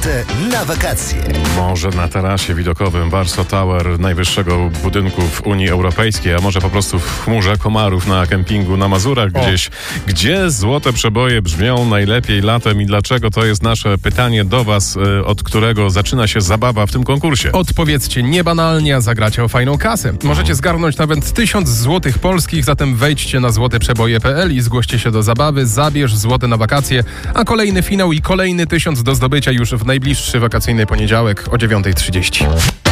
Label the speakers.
Speaker 1: Złote na wakacje.
Speaker 2: Może na tarasie widokowym Warsaw Tower, najwyższego budynku w Unii Europejskiej, a może po prostu w chmurze komarów na kempingu na Mazurach gdzieś. Gdzie złote przeboje brzmią najlepiej latem i dlaczego? To jest nasze pytanie do Was, od którego zaczyna się zabawa w tym konkursie.
Speaker 3: Odpowiedzcie niebanalnie, a zagracie o fajną kasę. Możecie zgarnąć nawet 1000 złotych polskich, zatem wejdźcie na złoteprzeboje.pl i zgłoście się do zabawy. Zabierz złote na wakacje, a kolejny finał i kolejny 1000 do zdobycia już w najbliższy wakacyjny poniedziałek o 9:30.